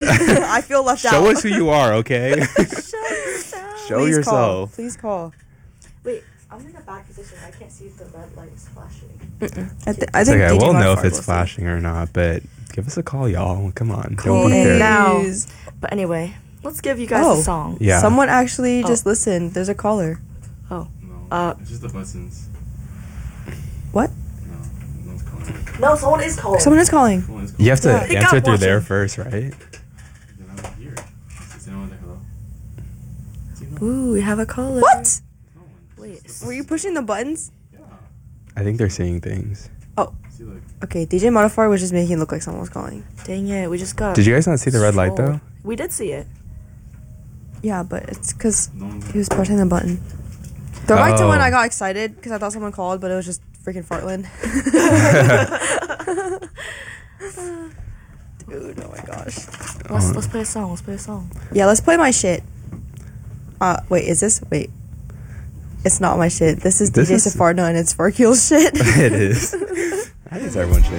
I feel left out. Show us who you are, okay? Show Please yourself. Call. Please call. Wait, I'm in the back position. I can't see if the red light is flashing. I It's think okay, DJ we'll know if Modifier it's will see. flashing or not, but give us a call, y'all. Come on. Please. Don't be fair. Now. But anyway, let's give you guys Oh. a song. Yeah. Someone actually just listened. There's a caller. Oh. No, it's just the buttons. What? No, no one's calling. No, someone is calling. Someone is calling. Someone is calling. You have to Yeah. Pick answer up, through watch there it. first, right? Then I'm here. Is anyone there? Hello? See, no. Ooh, we have a caller. What? No one. Wait. Were you pushing the buttons? Yeah. I think they're seeing things. See, like, Okay, DJ Modifier was just making it look like someone was calling. Dang it, we just got. Did you guys not see the red light, though? We did see it. Yeah, but it's because no one's he was pushing the button. Go back to Oh. when I got excited because I thought someone called, but it was just freaking Fartland. Dude, oh my gosh. Let's play a song. Let's play a song. Yeah, let's play my shit. Wait, is this? Wait. It's not my shit. This is This DJ is- Safarno and it's Farkeel's shit. It is. That is everyone's shit.